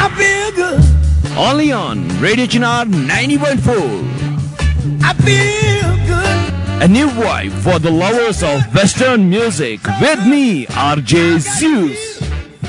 I feel good. Only on Radio Chinar 90.4. I feel good. A new vibe for the lovers of Western music with me, RJ Zeus.